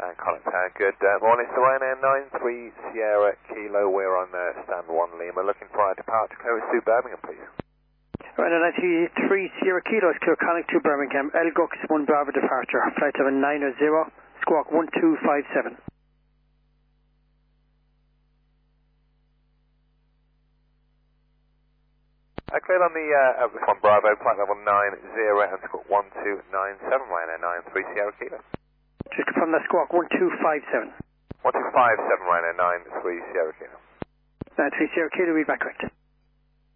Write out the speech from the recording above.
And Colin, good morning, it's the Ryanair 93 Sierra Kilo. We're on stand 1 Lima, looking for our departure code to Birmingham, please. Ryanair 93 Sierra Kilo is clear, calling to Birmingham, Elgux 1 Bravo departure, flight 790, squawk 1257. Cleared on the F1 Bravo, flight level 90, and squawk 1297, Ryanair 93 Sierra Kilo. Just confirm that squawk 1257. 1257, Ryanair 93 Sierra Kilo. 93 Sierra Kilo, read back correct.